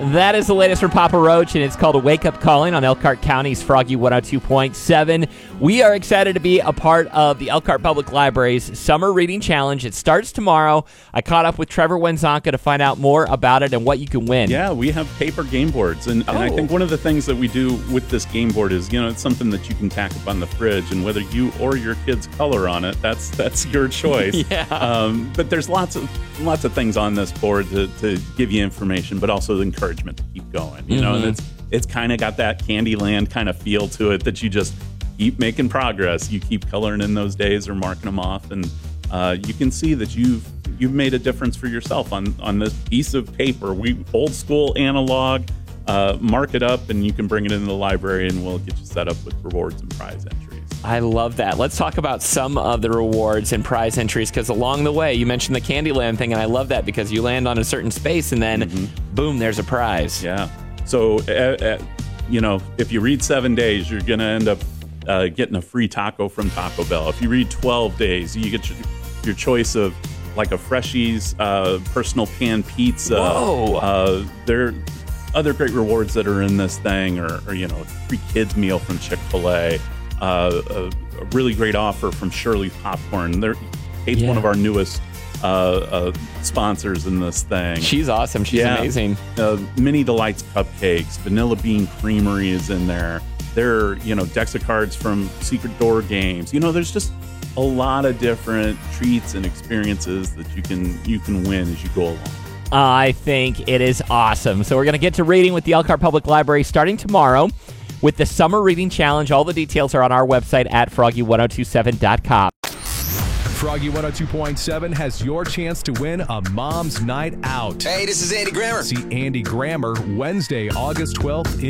That is the latest from Papa Roach, and it's called A Wake Up Calling on Elkhart County's Froggy 102.7. We are excited to be a part of the Elkhart Public Library's Summer Reading Challenge. It starts tomorrow. I caught up with Trevor Wenzonka to find out more about it and what you can win. Yeah, we have paper game boards, and I think one of the things that we do with this game board is, it's something that you can tack up on the fridge, and whether you or your kids color on it, that's your choice. Yeah. But there's lots of things on this board to give you information, but also encouragement to keep going. And it's kind of got that Candyland kind of feel to it that you just keep making progress. You keep coloring in those days or marking them off, and you can see that you've made a difference for yourself on this piece of paper. We old school analog. Mark it up, and you can bring it into the library, and we'll get you set up with rewards and prize entries. I love that. Let's talk about some of the rewards and prize entries, because along the way, you mentioned the Candyland thing, and I love that because you land on a certain space, and then, boom, there's a prize. Yeah. So, if you read 7 days, you're going to end up getting a free taco from Taco Bell. If you read 12 days, you get your choice of like a Freshies personal pan pizza. Whoa. There are other great rewards that are in this thing, or a free kids meal from Chick-fil-A. A really great offer from Shirley's Popcorn. Kate's one of our newest sponsors in this thing. She's awesome. She's amazing. Mini Delights Cupcakes, Vanilla Bean Creamery is in there. There are, decks of cards from Secret Door Games. There's just a lot of different treats and experiences that you can win as you go along. I think it is awesome. So we're going to get to reading with the Elkhart Public Library starting tomorrow with the Summer Reading Challenge. All the details are on our website at froggy1027.com. Froggy 102.7 has your chance to win a Mom's Night Out. Hey, this is Andy Grammer. See Andy Grammer Wednesday, August 12th